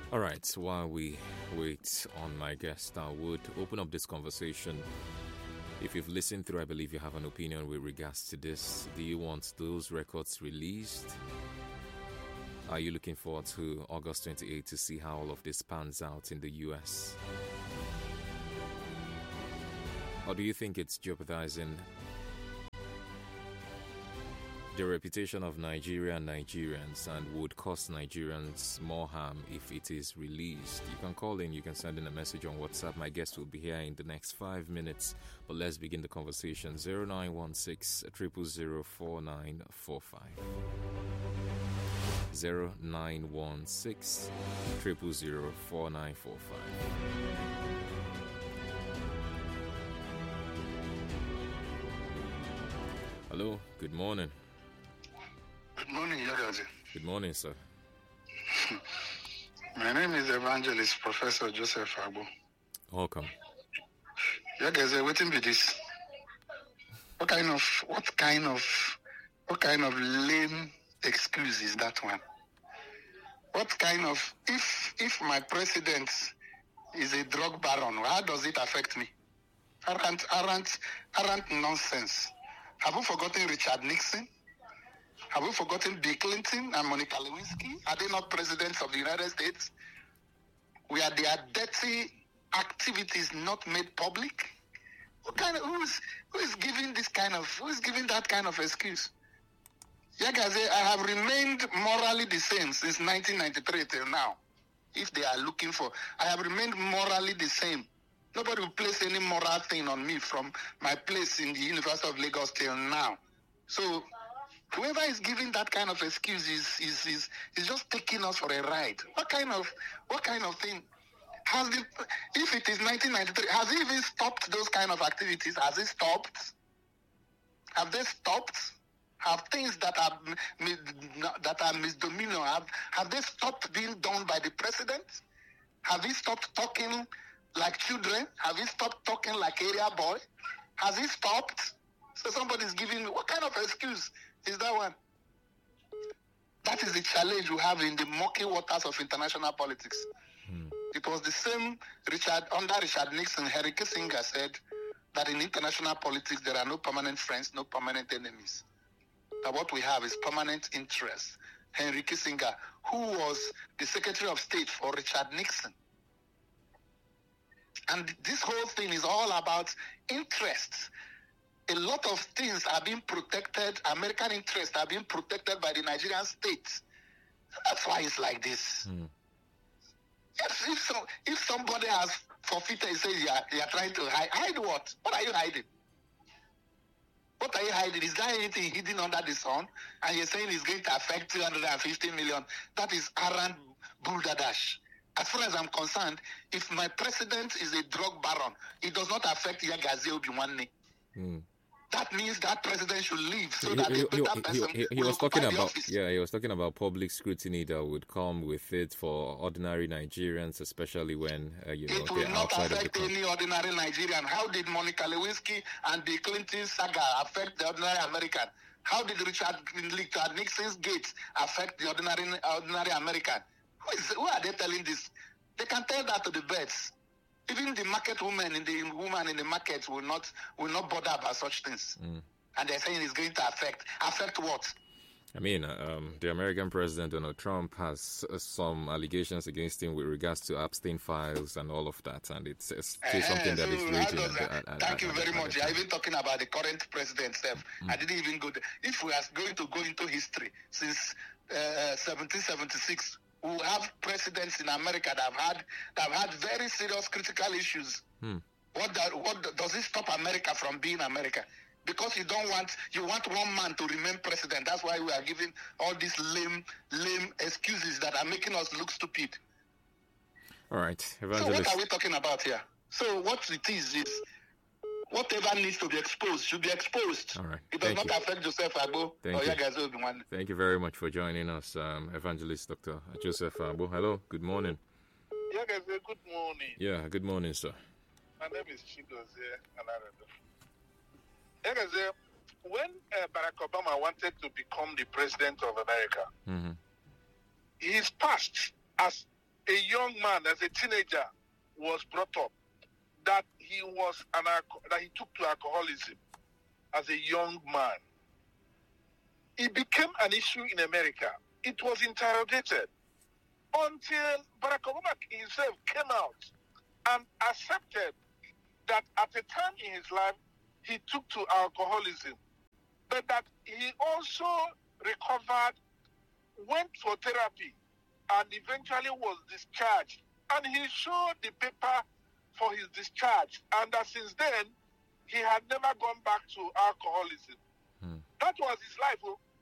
All right, while we wait on my guest, I would open up this conversation. If you've listened through, I believe you have an opinion with regards to this. Do you want those records released? Are you looking forward to August 28 to see how all of this pans out in the US? Or do you think it's jeopardizing the reputation of Nigeria and Nigerians and would cause Nigerians more harm if it is released? You can call in, you can send in a message on WhatsApp. My guest will be here in the next 5 minutes. But let's begin the conversation. 0916 000 4945. 0916 000 4945. Hello, good morning. Good morning, Yagazi. Good morning, sir. My name is Evangelist Professor Joseph Agbo. Welcome. Yagazi, waiting be this. What kind of lame excuse is that one? What kind of if my president is a drug baron, how does it affect me? Aren't nonsense. Have you forgotten Richard Nixon? Have we forgotten Bill Clinton and Monica Lewinsky? Are they not presidents of the United States? Where their dirty activities not made public? Who is giving that kind of excuse? Yagaze, I have remained morally the same since 1993 till now. If they are looking for, I have remained morally the same. Nobody will place any moral thing on me from my place in the University of Lagos till now. So whoever is giving that kind of excuse is just taking us for a ride. What kind of thing if it is 1993, has it even stopped those kind of activities? Has it stopped? Have they stopped? Have things that are misdemeanor, have they stopped being done by the president? Have he stopped talking like children? Have he stopped talking like area boy? Has he stopped? So somebody's giving me, what kind of excuse is that one? That is the challenge we have in the murky waters of international politics. It was the same under Richard Nixon. Henry Kissinger said that in international politics there are no permanent friends, no permanent enemies. That what we have is permanent interests. Henry Kissinger, who was the Secretary of State for Richard Nixon. And this whole thing is all about interests. A lot of things are being protected, American interests are being protected by the Nigerian state. That's why it's like this. If somebody has forfeited, he says you are trying to hide what? What are you hiding? What are you hiding? Is there anything hidden under the sun? And you're saying it's going to affect 250 million. That is arrant buldadash. As far as I'm concerned, if my president is a drug baron, it does not affect Yagazi Obiwanne. That means that president should leave so that the better person will occupy the office. He was talking about public scrutiny that would come with it for ordinary Nigerians, especially when it will not affect any ordinary Nigerian. How did Monica Lewinsky and the Clinton saga affect the ordinary American? How did Richard Nixon's gates affect the ordinary American? Who are they telling this? They can tell that to the birds. Even the market woman in the market will not bother about such things. And they're saying it's going to affect what? I mean, the American president Donald Trump has some allegations against him with regards to Epstein files and all of that, and it's still something that is raging. Thank you very much. I'm even talking about the current president, Steph. I didn't even go there. If we are going to go into history since 1776. We have presidents in America that have had very serious critical issues. What does it stop America from being America? Because you want one man to remain president. That's why we are giving all these lame excuses that are making us look stupid. All right, Evangelist. So what are we talking about here? So what it is whatever needs to be exposed should be exposed. All right. It does not affect Joseph Agbo or Yagazi Obiwanne. Thank you very much for joining us, Evangelist Dr. Joseph Agbo. Hello, good morning. Yagazi, good morning. Yeah, good morning, sir. My name is Chigozie Alarado. Yagazi, when Barack Obama wanted to become the president of America, his past as a young man, as a teenager, was brought up, that he took to alcoholism as a young man. It became an issue in America. It was interrogated until Barack Obama himself came out and accepted that at a time in his life, he took to alcoholism, but that he also recovered, went for therapy, and eventually was discharged. And he showed the paper for his discharge, and that since then, he had never gone back to alcoholism. That was his life.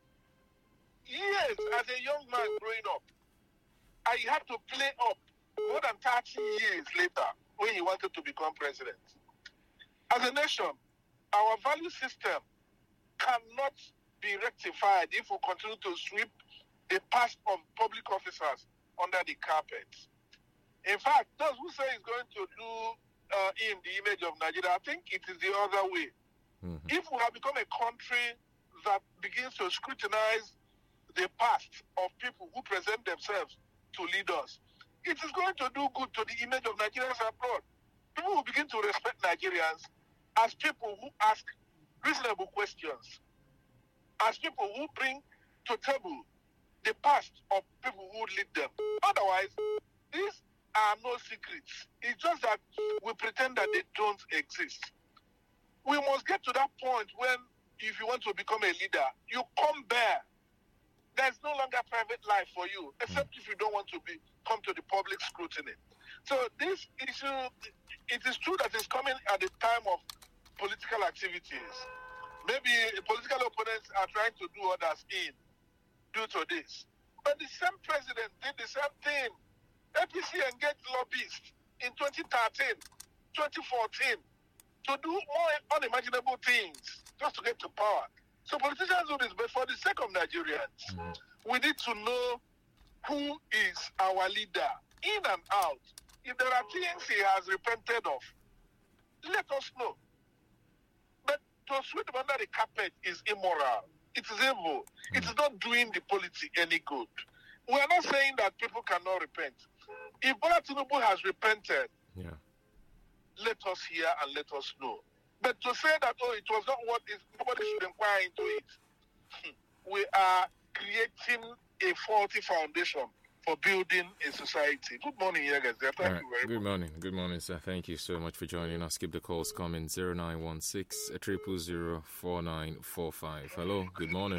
Years as a young man growing up, and he had to play up more than 30 years later when he wanted to become president. As a nation, our value system cannot be rectified if we continue to sweep the past of public officers under the carpet. In fact, those who say it's going to do in the image of Nigeria, I think it is the other way. If we have become a country that begins to scrutinize the past of people who present themselves to lead us, it is going to do good to the image of Nigerians abroad. People will begin to respect Nigerians as people who ask reasonable questions, as people who bring to table the past of people who lead them. Otherwise, these are no secrets. It's just that we pretend that they don't exist. We must get to that point when, if you want to become a leader, you come bare. There's no longer private life for you, except if you don't want to come to the public scrutiny. So this issue, it is true that it's coming at the time of political activities. Maybe political opponents are trying to do others in due to this. But the same president did the same thing. APC engaged lobbyists in 2013, 2014 to do more unimaginable things just to get to power. So politicians do this, but for the sake of Nigerians, we need to know who is our leader, in and out. If there are things he has repented of, let us know. But to sweep them under the carpet is immoral. It is evil. It is not doing the polity any good. We are not saying that people cannot repent. If Bola Tinubu has repented, let us hear and let us know. But to say that, it was not what is, nobody should inquire into it, we are creating a faulty foundation for building a society. Good morning, Yagaz. Thank you very much. Good morning. Good morning, sir. Thank you so much for joining us. Keep the calls coming. 0916 000 4945. Hello. Good morning.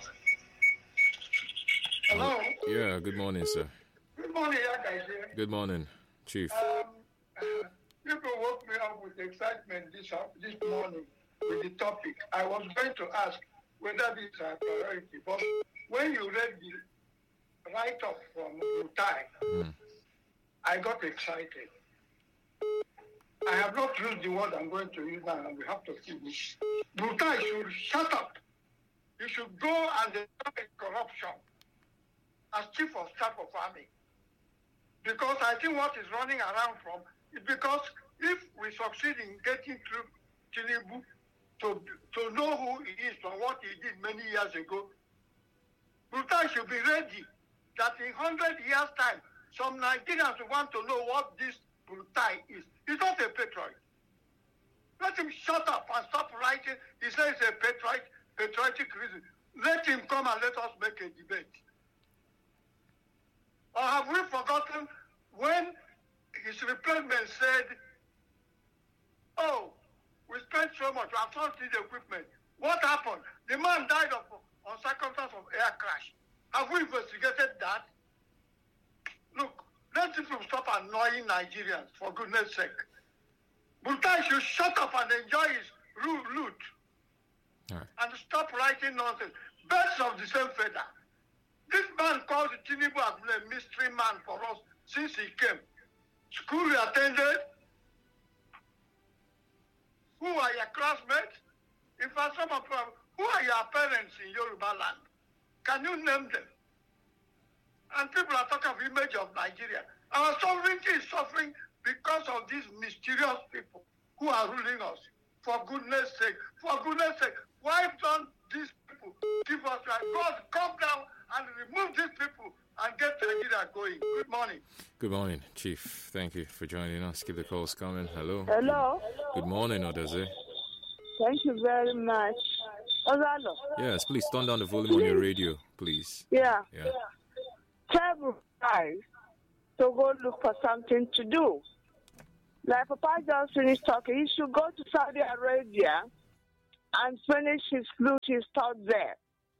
Hello. Yeah, good morning, sir. Good morning, Yagaz. Good morning, Chief. People woke me up with excitement this morning with the topic. I was going to ask whether this is a priority, but when you read the write-up from Mutai, I got excited. I have not used the word I'm going to use now, and we have to finish. Mutai should shut up. He should go and deny corruption as Chief of Staff of Army. Because I think what is running around from is because if we succeed in getting through Tinubu to know who he is and what he did many years ago, Mutai should be ready that in 100 years' time, some Nigerians will want to know what this Mutai is. He's not a patriot. Let him shut up and stop writing. He says it's a patriotic reason. Let him come and let us make a debate. Or have we forgotten when his replacement said, we spent so much, we have not seen the equipment. What happened? The man died on circumstance of air crash. Have we investigated that? Look, let people stop annoying Nigerians, for goodness sake. Mutai should shut up and enjoy his loot. And stop writing nonsense. Birds of the same feather. This man called Tinubu has been a mystery man for us since he came. School he attended. Who are your classmates? In fact, some of them, who are your parents in Yoruba land? Can you name them? And people are talking of image of Nigeria. Our sovereignty is suffering because of these mysterious people who are ruling us. For goodness sake, why don't these people give us right? God, come down and remove these people and get Nigeria going. Good morning. Good morning, Chief. Thank you for joining us. Keep the calls coming. Hello. Hello. Good morning, Odaze. Thank you very much. Ozalo. Yes, please turn down the volume on your radio, please. Yeah. Yeah. Travel guys to go look for something to do. Like Papa just finished talking, he should go to Saudi Arabia and finish his flute he taught there.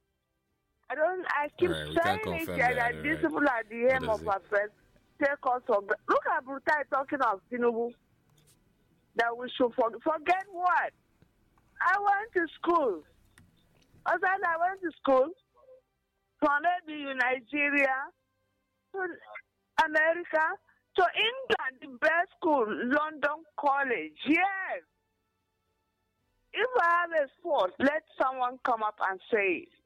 I keep Right, we saying can't it confirm here that, that these right. people are the aim What of is our friends. Take us for look at Brutai talking of Tinubu. That we should forget what? I went to school. I went to school from maybe Nigeria to America to England, the best school, London College. Yes. If I have a sport, let someone come up and say it.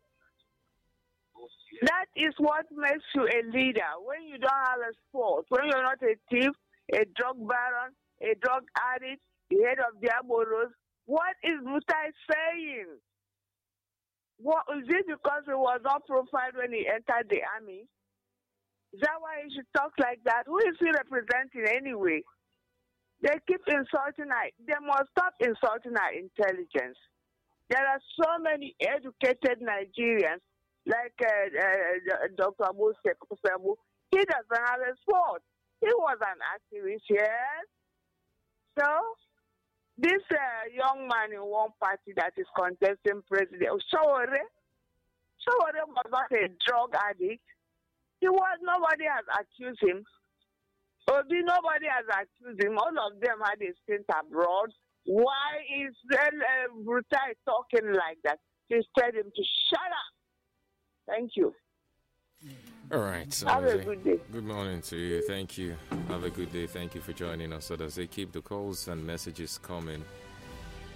That is what makes you a leader. When you don't have a sport, when you're not a thief, a drug baron, a drug addict, the head of Diabolos, what is Brutai saying? What is it because he was not profiled when he entered the army? Is that why he should talk like that? Who is he representing anyway? They keep insulting her. They must stop insulting our intelligence. There are so many educated Nigerians, like Dr. Abu Sekabu. He doesn't have a sport. He was an activist, yes. So, this young man in one party that is contesting president, Shawore was not a drug addict. Nobody has accused him. Obi, nobody has accused him. All of them had a stint abroad. Why is Brutai talking like that? Just tell him to shut up. Thank you. All right. So have a good day. Good morning to you. Thank you. Have a good day. Thank you for joining us. So does it keep the calls and messages coming?